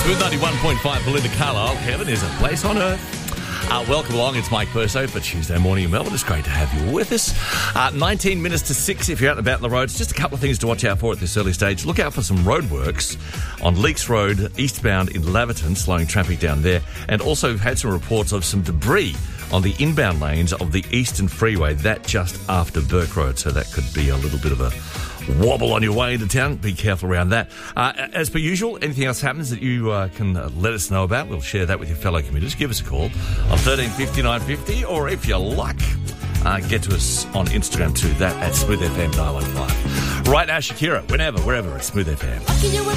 Smooth 91.5 Belinda Carlisle. Heaven is a place on earth. Welcome along. It's Mike Perso for Tuesday morning in Melbourne. It's great to have you with us. 19 minutes to 6 if you're out and about on the roads. Just a couple of things to watch out for at this early stage. Look out for some roadworks on Leaks Road, eastbound in Laverton, slowing traffic down there. And also we've had some reports of some debris on the inbound lanes of the Eastern Freeway, that just after Burke Road. So that could be a little bit of a wobble on your way into town. Be careful around that. As per usual, anything else happens that you can let us know about, we'll share that with your fellow commuters. Give us a call on 1350 950, or if you like, get to us on Instagram too, that at Smooth FM 915. Right now, Shakira, whenever, wherever, it's Smooth FM.